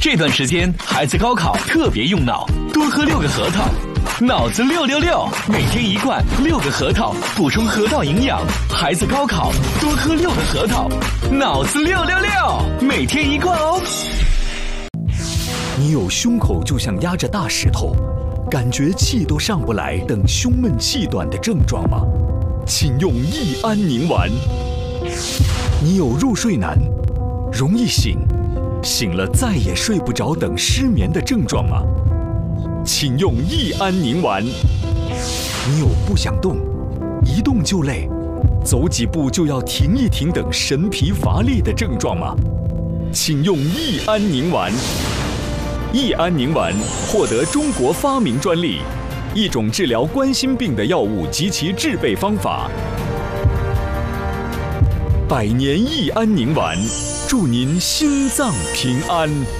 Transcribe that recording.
这段时间孩子高考特别用脑，多喝6个核桃，脑子666，每天1罐6个核桃，补充河道营养。孩子高考多喝6个核桃，脑子666，每天1罐哦。 你有胸口就像压着大石头，感觉气都上不来等胸闷气短的症状吗？请用益安宁丸。你有入睡难，容易醒，醒了再也睡不着等失眠的症状吗？请用益安宁丸。你有不想动，一动就累，走几步就要停一停等神疲乏力的症状吗？请用益安宁丸。益安宁丸获得中国发明专利，一种治疗冠心病的药物及其制备方法。100年益安宁丸，祝您心脏平安。